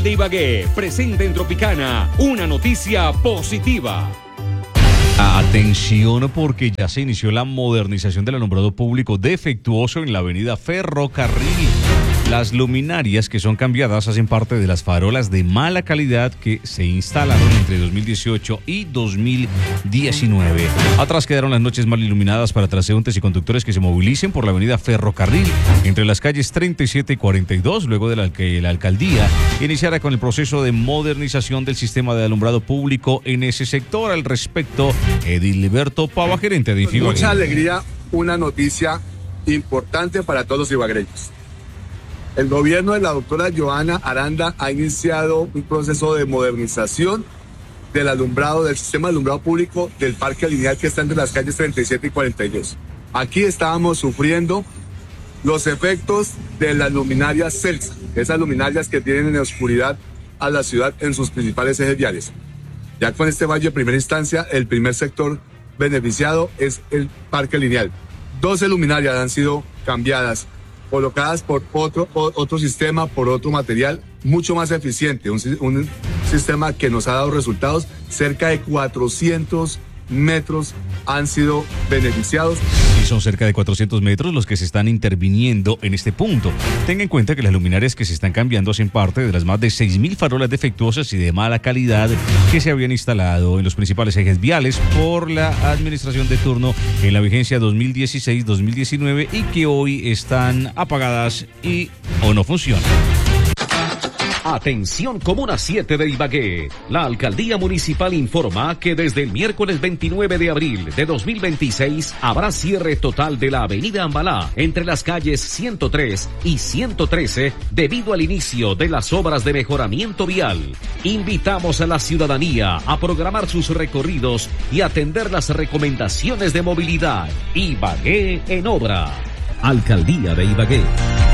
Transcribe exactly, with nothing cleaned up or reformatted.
de Ibagué presenta en Tropicana una noticia positiva. Atención, porque ya se inició la modernización del alumbrado público defectuoso en la avenida Ferrocarril. Las luminarias que son cambiadas hacen parte de las farolas de mala calidad que se instalaron entre dos mil dieciocho y dos mil diecinueve. Atrás quedaron las noches mal iluminadas para transeúntes y conductores que se movilicen por la avenida Ferrocarril entre las calles treinta y siete y cuarenta y dos, luego de la que la alcaldía iniciara con el proceso de modernización del sistema de alumbrado público en ese sector. Al respecto, Edilberto Pava, gerente de Ibagué. Mucha alegría, una noticia importante para todos los ibaguereños. El gobierno de la doctora Johanna Aranda ha iniciado un proceso de modernización del alumbrado, del sistema de alumbrado público del parque lineal que está entre las calles treinta y siete y cuarenta y dos. Aquí estábamos sufriendo los efectos de las luminarias Celsa, esas luminarias que tienen en oscuridad a la ciudad en sus principales ejes viales. Ya con este fallo de primera instancia, el primer sector beneficiado es el parque lineal. doce luminarias han sido cambiadas, colocadas por otro, otro sistema, por otro material mucho más eficiente, un, un sistema que nos ha dado resultados. Cerca de cuatrocientos metros han sido beneficiados. Y son cerca de cuatrocientos metros los que se están interviniendo en este punto. Tenga en cuenta que las luminarias que se están cambiando hacen parte de las más de seis mil farolas defectuosas y de mala calidad que se habían instalado en los principales ejes viales por la administración de turno en la vigencia dos mil dieciséis dos mil diecinueve y que hoy están apagadas y o no funcionan. Atención, Comuna siete de Ibagué. La Alcaldía Municipal informa que desde el miércoles veintinueve de abril de dos mil veintiséis habrá cierre total de la avenida Ambalá entre las calles ciento tres y ciento trece debido al inicio de las obras de mejoramiento vial. Invitamos a la ciudadanía a programar sus recorridos y atender las recomendaciones de movilidad. Ibagué en obra. Alcaldía de Ibagué.